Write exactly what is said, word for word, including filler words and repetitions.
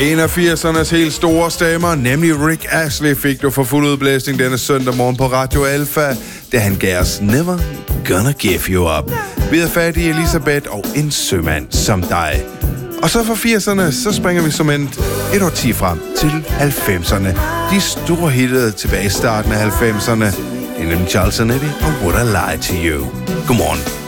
En af firsernes helt store stemmer, nemlig Rick Astley, fik du for fuld udblæsning denne søndag morgen på Radio Alpha, da han gav os Never Gonna Give You Up. Vi er fat i Elisabeth og en sømand som dig. Og så fra firserne, så springer vi som en et årti frem til halvfemserne. De store hittede tilbage i starten af halvfemserne. Det er nemlig Charles Zanetti og Would I Lie to You. Godmorgen.